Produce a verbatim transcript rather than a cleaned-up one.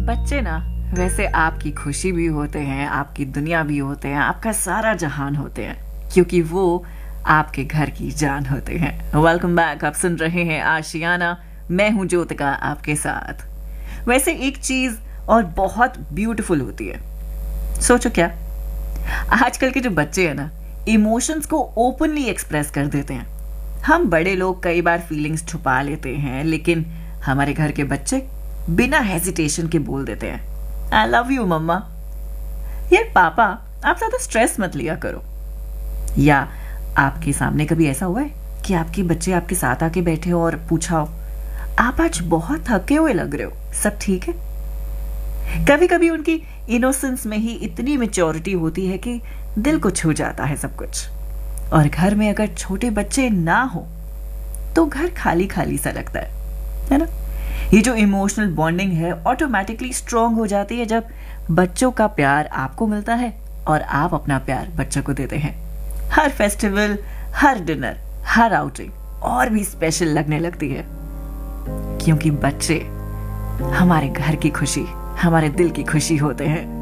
बच्चे ना वैसे आपकी खुशी भी होते हैं, आपकी दुनिया भी होते हैं, आपका सारा जहान होते हैं, क्योंकि वो आपके घर की जान होते हैं। वेलकम बैक, आप सुन रहे हैं आशियाना। मैं हूं ज्योतिका आपके साथ। वैसे एक चीज और बहुत ब्यूटीफुल होती है, सोचो क्या, आजकल के जो बच्चे हैं ना, इमोशंस को ओपनली एक्सप्रेस कर देते हैं। हम बड़े लोग कई बार फीलिंग्स छुपा लेते हैं, लेकिन हमारे घर के बच्चे बिना हेजिटेशन के बोल देते हैं, आई लव यू मम्मा। यार पापा, आप ज्यादा स्ट्रेस मत लिया करो। या आपके सामने कभी ऐसा हुआ है कि आपके बच्चे आपके साथ आके बैठे हो और पूछा हो, आप आज बहुत थके हुए लग रहे हो, सब ठीक है? कभी कभी उनकी इनोसेंस में ही इतनी मेच्योरिटी होती है कि दिल को छू जाता है सब कुछ। और घर में अगर छोटे बच्चे ना हो तो घर खाली खाली सा लगता है है ना? ये जो इमोशनल बॉन्डिंग है ऑटोमेटिकली स्ट्रांग हो जाती है जब बच्चों का प्यार आपको मिलता है और आप अपना प्यार बच्चों को देते हैं। हर फेस्टिवल, हर डिनर, हर आउटिंग और भी स्पेशल लगने लगती है, क्योंकि बच्चे हमारे घर की खुशी, हमारे दिल की खुशी होते हैं।